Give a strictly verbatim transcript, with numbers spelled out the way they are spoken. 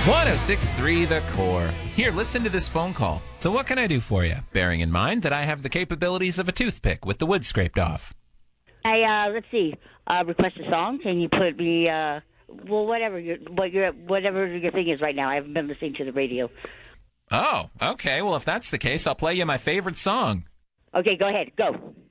one oh six point three The Core. Here, listen to this phone call. So what can I do for you? Bearing in mind that I have the capabilities of a toothpick with the wood scraped off. I, uh, let's see, uh, request a song. Can you put me, uh, well, whatever your, what your, whatever your thing is right now. I haven't been listening to the radio. Oh, okay. Well, if that's the case, I'll play you my favorite song. Okay, go ahead. Go.